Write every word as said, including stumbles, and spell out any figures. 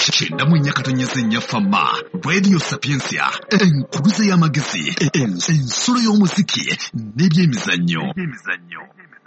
Kyenda mu nnya katonnyeze nnya Fama, Radio Sapiensia, enkuluze y'amagezi, ensolo y'omuziki n'ebyemizannyo.